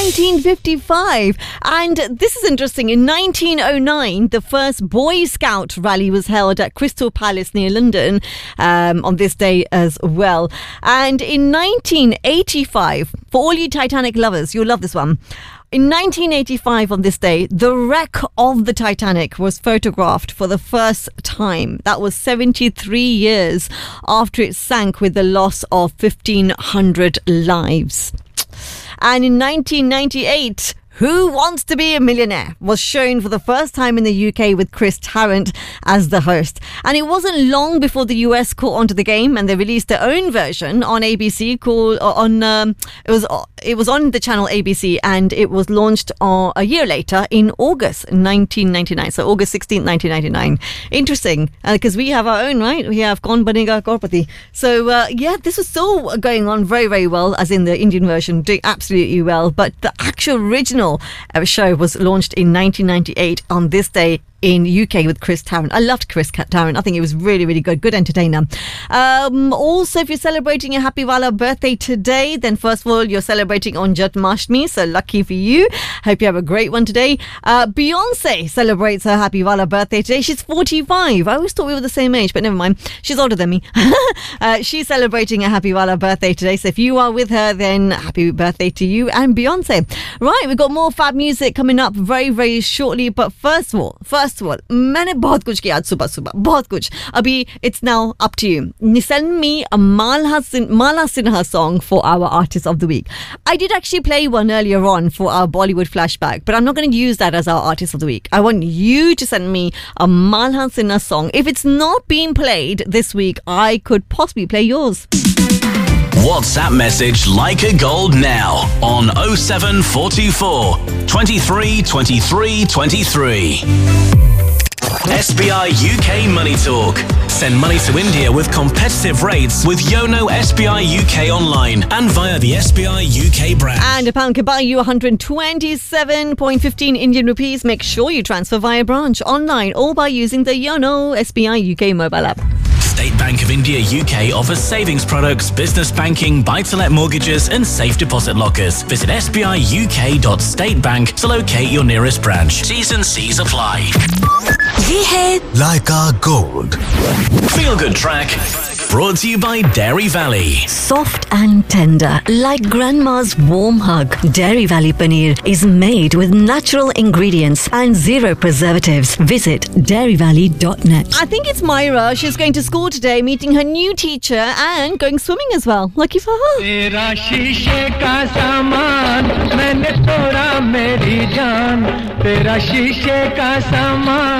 1955. And this is interesting. In 1909, the first Boy Scout rally was held at Crystal Palace near London on this day as well. And in 1985, for all you Titanic lovers, you'll love this one. In 1985, on this day, the wreck of the Titanic was photographed for the first time. That was 73 years after it sank with the loss of 1,500 lives. And in 1998, Who Wants to Be a Millionaire was shown for the first time in the UK with Chris Tarrant as the host. And it wasn't long before the US caught onto the game and they released their own version on ABC called it was on the channel ABC, and it was launched a year later in August 1999. So August 16th, 1999. Interesting, because we have our own, right? We have Kaun Banega Crorepati. So this was still going on very, very well, as in the Indian version, doing absolutely well. But the actual original show was launched in 1998 on this day in UK with Chris Tarrant. I loved Chris Tarrant. I think he was really, really good entertainer. Also, if you're celebrating a happy Wala birthday today, then first of all, you're celebrating on Janmashtami, so lucky for you. Hope you have a great one today. Beyonce celebrates her happy Wala birthday today. She's 45. I always thought we were the same age, but never mind. She's older than me. She's celebrating a happy Wala birthday today, so if you are with her, then happy birthday to you and Beyonce. Right, we've got more fab music coming up very, very shortly, but first of all, मैंने बहुत कुछ किया आज सुबह बहुत कुछ. Abhi, it's now up to you. Send me a Mala Sinha song for our Artist of the Week. I did actually play one earlier on for our Bollywood flashback, but I'm not going to use that as our Artist of the Week. I want you to send me a Mala Sinha song. If it's not being played this week, I could possibly play yours. WhatsApp message Like a Gold now on 07424 23 23 23. SBI UK Money Talk. Send money to India with competitive rates with Yono SBI UK online and via the SBI UK branch. And a pound can buy you 127.15 Indian rupees. Make sure you transfer via branch, online, or by using the Yono SBI UK mobile app. State Bank of India UK offers savings products, business banking, buy-to-let mortgages and safe deposit lockers. Visit sbiuk.statebank to locate your nearest branch. T's and C's apply. Ye hai Like a Gold. Feel Good Track. Brought to you by Dairy Valley. soft and tender, like grandma's warm hug. Dairy Valley Paneer is made with natural ingredients and zero preservatives. Visit dairyvalley.net. I think it's Myra. She's going to school today, meeting her new teacher and going swimming as well. Lucky for her. तेरा शीशे का सामान मैंने तोड़ा मेरी जान तेरा शीशे का सामान